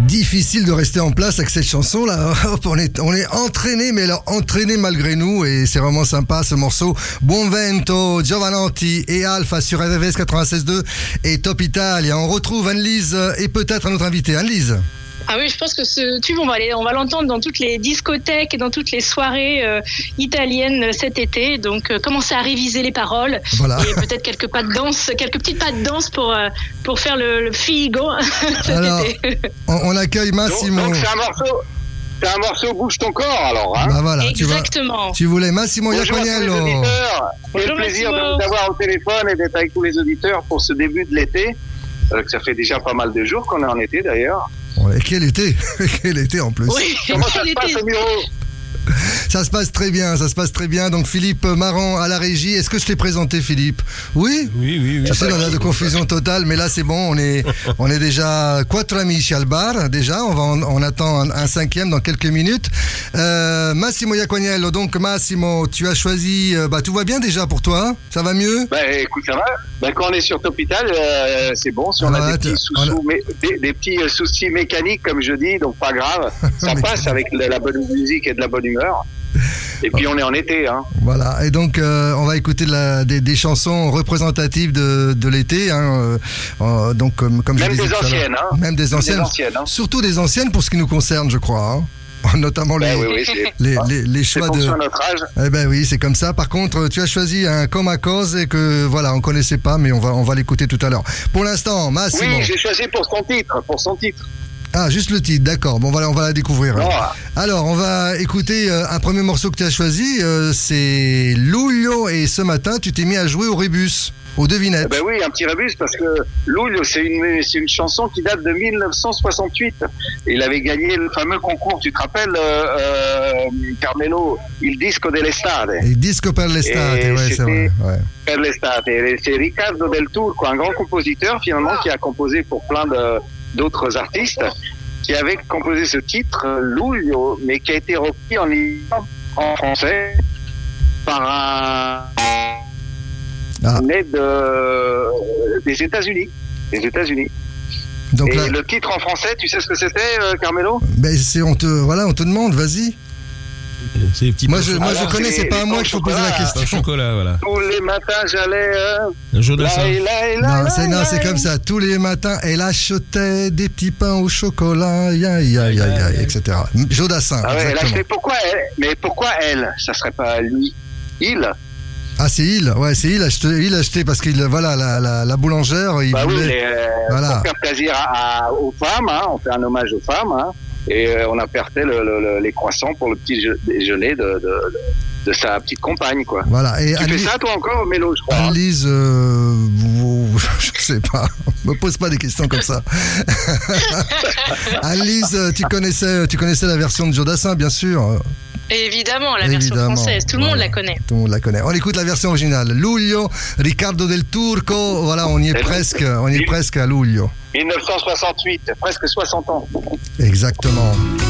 Difficile de rester en place avec cette chanson là. Hop, on est entraîné, mais alors entraîné malgré nous, et c'est vraiment sympa ce morceau. Buon Vento, Giovanotti et Alpha sur RVVS 96.2 et Top Italia. On retrouve Anne-Lise et peut-être un autre invité. Anne-Lise. Ah oui, je pense que ce tube, on va l'entendre dans toutes les discothèques et dans toutes les soirées italiennes cet été. Donc, commencez à réviser les paroles. Voilà. Et peut-être quelques petites pas de danse pour faire le figo cet Alors, été. on accueille Massimo. Donc c'est un morceau bouge ton corps alors. Hein. Bah voilà, Exactement. tu voulais Massimo Bonjour Iacognello. à tous les auditeurs. C'est Bonjour, un plaisir Massimo. de vous avoir au téléphone et d'être avec tous les auditeurs pour ce début de l'été. Que ça fait déjà pas mal de jours qu'on est en été d'ailleurs. Ouais, quel été quel été en plus. Oui, Comment ça se passe au bureau? Ça se passe très bien. Donc Philippe Marant à la régie. Est-ce que je t'ai présenté, Philippe? Oui. Oui. Tu sais, on a de confusion totale, mais là c'est bon. On est déjà quattro amici al bar. Déjà, on attend un cinquième dans quelques minutes. Massimo Iacognello. Donc Massimo, tu as choisi. Tout va bien déjà pour toi? Ça va mieux? Écoute, ça va. Quand on est sur Topital, c'est bon. Si on a des petits soucis mécaniques, comme je dis, donc pas grave. Ça passe avec de la bonne musique et de la bonne humeur. Et puis on est en été, hein. Voilà, et donc on va écouter des chansons représentatives de l'été, hein, donc comme même je disais des anciennes, hein. Même des anciennes, hein. surtout des anciennes pour ce qui nous concerne, je crois, hein. Notamment les choix de notre âge. Eh ben oui, c'est comme ça. Par contre, tu as choisi un Comme à cause et que voilà, on connaissait pas, mais on va l'écouter tout à l'heure. Pour l'instant, Massimo. Oui, j'ai choisi pour son titre. Ah, juste le titre, d'accord. Bon, voilà, on va la découvrir. Non. Alors, on va écouter un premier morceau que tu as choisi. C'est Luglio, et ce matin, tu t'es mis à jouer au rébus, aux devinettes. Oui, un petit rébus, parce que Luglio, c'est une chanson qui date de 1968. Il avait gagné le fameux concours, tu te rappelles, Carmelo, Il Disco dell'Estate. Il Disco per l'estate, ouais, c'est vrai. Ouais. Per l'estate. Et c'est Riccardo Del Turco, un grand compositeur, finalement, qui a composé pour plein d'autres artistes, qui avait composé ce titre, Luglio, mais qui a été repris en français par un aide des États-Unis. Donc et le titre en français, tu sais ce que c'était, Carmelo? On te demande, vas-y. Moi je connais, c'est pas à moi qu'il faut poser la question. Au chocolat, voilà. Tous les matins j'allais Jodassin. Non, c'est comme ça. Tous les matins, elle achetait des petits pains au chocolat, etc. Jodassin. Ah ouais, elle achetait. Pourquoi elle? Ça serait pas lui? Il? Ah, c'est il. Ouais, c'est il achetait parce qu'il la boulangère, il voulait. Pour faire plaisir aux femmes, hein, on fait un hommage aux femmes, hein. Et on apportait les croissants pour le petit déjeuner de sa petite compagne, quoi. Voilà. Et tu fais ça, toi, encore, Mélo, je crois? Anne-Lise, je sais pas. Me pose pas des questions comme ça. Anne-Lise, tu connaissais la version de Jodassin, bien sûr. Évidemment, la version française. Tout le monde la connaît. Tout le monde la connaît. On écoute la version originale. Luglio, Riccardo Del Turco. Voilà, on y est presque à Luglio. 1968, presque 60 ans. Exactement.